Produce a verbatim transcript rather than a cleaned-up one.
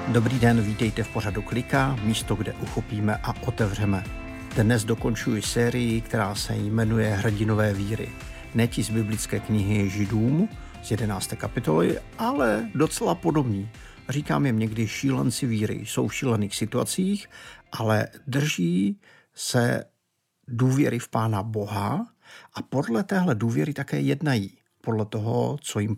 Dobrý den, vítejte v pořadu Klika, místo, kde uchopíme a otevřeme. Dnes dokončuji sérii, která se jmenuje Hrdinové víry. Ne ti z biblické knihy Židům z jedenácté kapitoly, ale docela podobný. Říkám jim někdy šílenci víry. Jsou v šílených situacích, ale drží se důvěry v Pána Boha a podle téhle důvěry také jednají. Podle toho, co jim